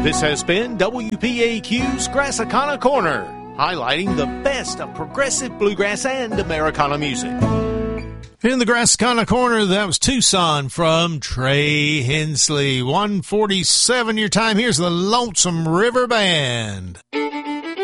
This has been WPAQ's Grassicana Corner, highlighting the best of progressive bluegrass and Americana music. In the Grassicana Corner, that was Tucson from Trey Hensley. 1:47 your time. Here's the Lonesome River Band.